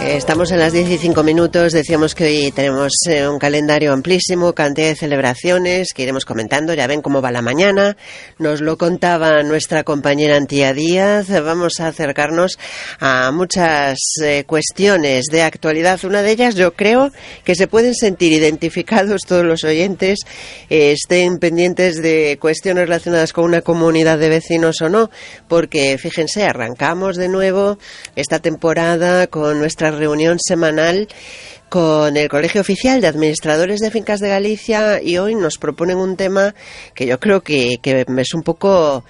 Estamos en las 10:05. Decíamos que hoy tenemos un calendario amplísimo, cantidad de celebraciones que iremos comentando. Ya ven cómo va la mañana. Nos lo contaba nuestra compañera Antía Díaz. Vamos a acercarnos a muchas cuestiones de actualidad. Una de ellas, yo creo que se pueden sentir identificados todos los oyentes, estén pendientes de cuestiones relacionadas con una comunidad de vecinos o no, porque fíjense, arrancamos de nuevo esta temporada con nuestra reunión semanal con el Colegio Oficial de Administradores de Fincas de Galicia, y hoy nos proponen un tema que yo creo que es un poco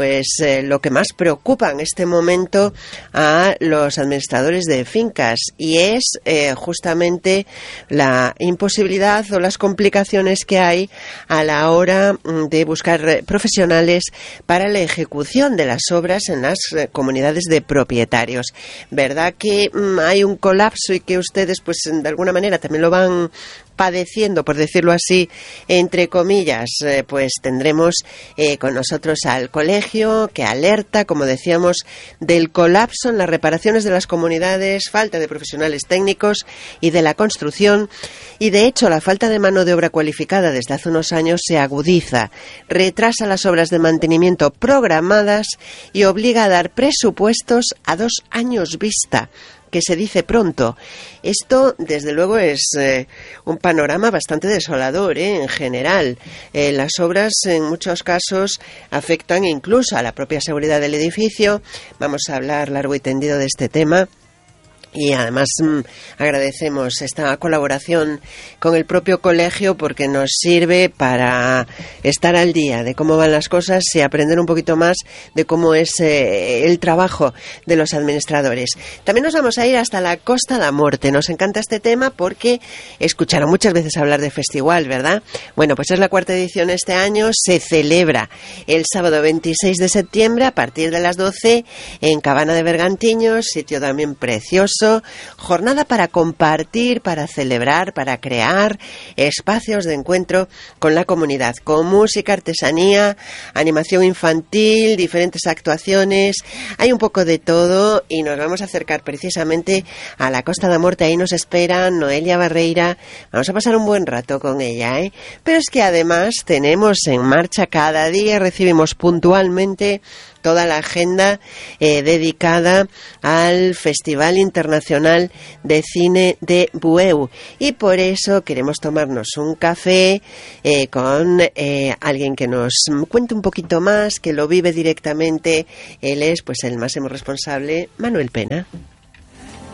lo que más preocupa en este momento a los administradores de fincas, y es justamente la imposibilidad o las complicaciones que hay a la hora de buscar profesionales para la ejecución de las obras en las comunidades de propietarios. ¿Verdad que hay un colapso y que ustedes de alguna manera también lo van padeciendo, por decirlo así, entre comillas? Pues tendremos con nosotros al colegio que alerta, como decíamos, del colapso en las reparaciones de las comunidades, falta de profesionales técnicos y de la construcción, y de hecho la falta de mano de obra cualificada desde hace unos años se agudiza, retrasa las obras de mantenimiento programadas y obliga a dar presupuestos a 2 años vista, que se dice pronto. Esto, desde luego, es un panorama bastante desolador, en general. Las obras, en muchos casos, afectan incluso a la propia seguridad del edificio. Vamos a hablar largo y tendido de este tema. Y además agradecemos esta colaboración con el propio colegio, porque nos sirve para estar al día de cómo van las cosas y aprender un poquito más de cómo es el trabajo de los administradores. También nos vamos a ir hasta la Costa da Morte. Nos encanta este tema porque escucharon muchas veces hablar de festival, ¿verdad? Bueno, pues es la 4ª edición este año. Se celebra el sábado 26 de septiembre a partir de las 12 en Cabana de Bergantiños, sitio también precioso. Jornada para compartir, para celebrar, para crear espacios de encuentro con la comunidad, con música, artesanía, animación infantil, diferentes actuaciones. Hay un poco de todo y nos vamos a acercar precisamente a la Costa da Morte. Ahí nos espera Noelia Barreira. Vamos a pasar un buen rato con ella, Pero es que además tenemos en marcha cada día, recibimos puntualmente toda la agenda dedicada al Festival Internacional de Cine de Bueu, y por eso queremos tomarnos un café con alguien que nos cuente un poquito más, que lo vive directamente. Él es el máximo responsable, Manuel Pena.